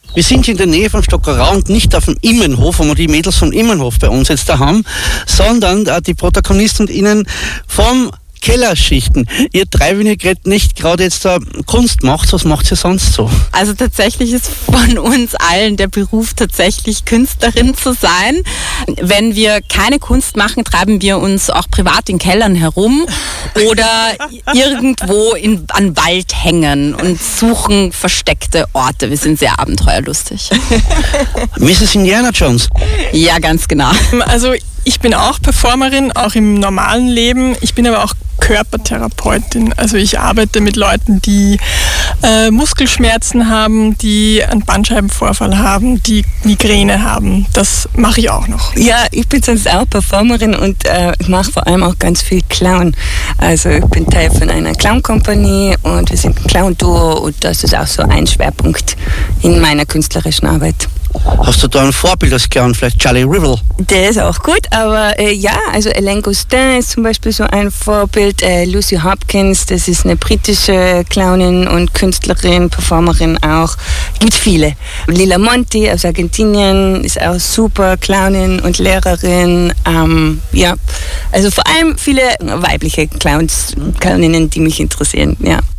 Wir sind hier in der Nähe von Stockerau und nicht auf dem Immenhof, wo wir die Mädels vom Immenhof bei uns jetzt da haben, sondern die Protagonisten und Ihnen vom Kellerschichten. Ihr drei, wenn ihr nicht gerade jetzt Kunst macht, was macht ihr sonst so? Also tatsächlich ist von uns allen der Beruf tatsächlich Künstlerin zu sein. Wenn wir keine Kunst machen, treiben wir uns auch privat in Kellern herum oder irgendwo an Wald hängen und suchen versteckte Orte. Wir sind sehr abenteuerlustig. Mrs. Indiana Jones? Ja, ganz genau. Also ich bin auch Performerin, auch im normalen Leben. Ich bin aber auch Körpertherapeutin. Also ich arbeite mit Leuten, die Muskelschmerzen haben, die einen Bandscheibenvorfall haben, die Migräne haben. Das mache ich auch noch. Ja, ich bin sonst auch Performerin und ich mache vor allem auch ganz viel Clown. Also ich bin Teil von einer Clown-Kompanie und wir sind ein Clown-Duo und das ist auch so ein Schwerpunkt in meiner künstlerischen Arbeit. Hast du da ein Vorbild als Clown, vielleicht Charlie Rivel? Der ist auch gut, aber ja, also Elaine Gostin ist zum Beispiel so ein Vorbild. Lucy Hopkins, das ist eine britische Clownin und Künstlerin, Performerin auch. Gibt viele. Lila Monti aus Argentinien ist auch super Clownin und Lehrerin. Ja, also vor allem viele weibliche Clowninnen, die mich interessieren, ja.